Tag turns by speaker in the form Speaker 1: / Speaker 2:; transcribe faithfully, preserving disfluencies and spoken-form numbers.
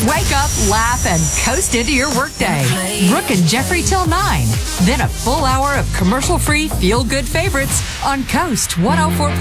Speaker 1: Wake up, laugh, and coast into your workday. Brooke and Jeffrey till nine. Then a full hour of commercial-free feel-good favorites on Coast one oh four.